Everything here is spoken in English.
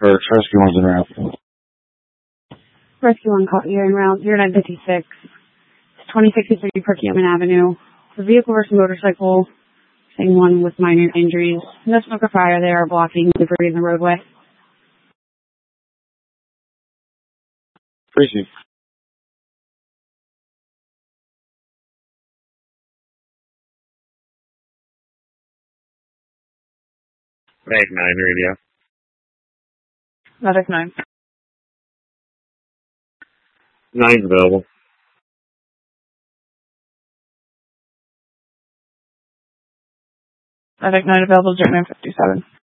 Or Rescue 1's in route. Rescue 1 caught you in route 0956. It's 2063 Perkiomen Avenue. The vehicle versus motorcycle, same one with minor injuries. No smoke or fire. They are blocking debris in the roadway. Appreciate it. Medic 9 radio. Medic 9. 9's available. Medic 9 available, 0957.